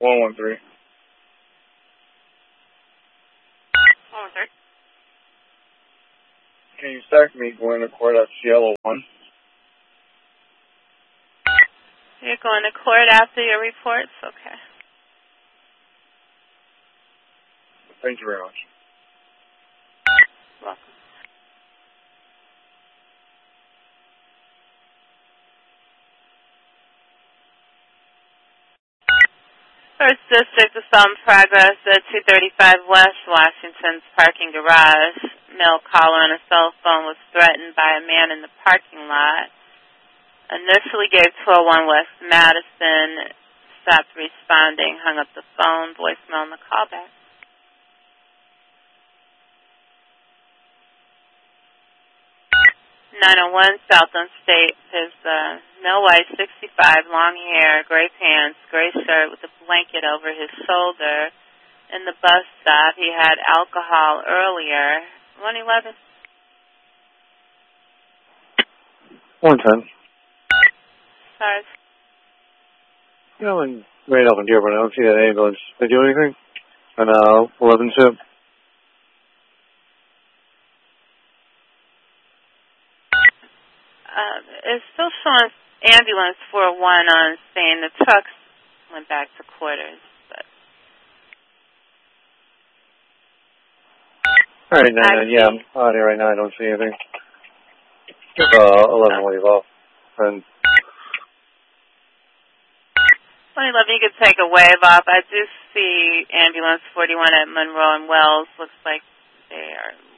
113. 113. Can you stack me going to court at Cielo 1? You're going to court after your reports? Okay. Thank you very much. Welcome. First District of some progress at 235 West Washington's parking garage. Male caller on a cell phone was threatened by a man in the parking lot. Initially gave 201 West Madison, stopped responding, hung up the phone, voicemail on the callback. .901 South on State is male white, 65, long hair, gray pants, gray shirt with a blanket over his shoulder. In the bus stop, he had alcohol earlier. 111. 110. Sorry. Yeah, I'm right up in Dearborn. I don't see that ambulance. They do anything? On 11-2. It's still showing ambulance 401 on saying the trucks went back to quarters. But All right, 9-9. Yeah, I'm on here right now. I don't see anything. 11 wave off. And 2011, you could take a wave off. I do see ambulance 41 at Monroe and Wells. Looks like they are